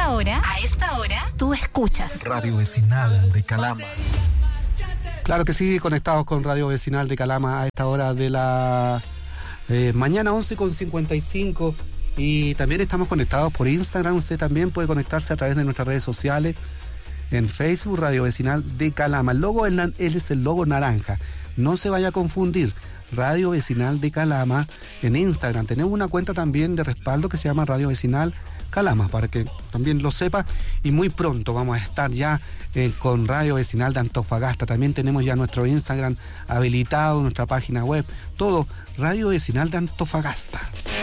esta hora, tú escuchas Radio Vecinal de Calama. Claro que sí, conectados con Radio Vecinal de Calama a esta hora de la mañana 11:55, y también estamos conectados por Instagram. Usted también puede conectarse a través de nuestras redes sociales. En Facebook, Radio Vecinal de Calama. El logo él es el logo naranja. No se vaya a confundir. Radio Vecinal de Calama en Instagram. Tenemos una cuenta también de respaldo que se llama Radio Vecinal Calama, para que también lo sepa. Y muy pronto vamos a estar ya con Radio Vecinal de Antofagasta. También tenemos ya nuestro Instagram habilitado, nuestra página web. Todo Radio Vecinal de Antofagasta.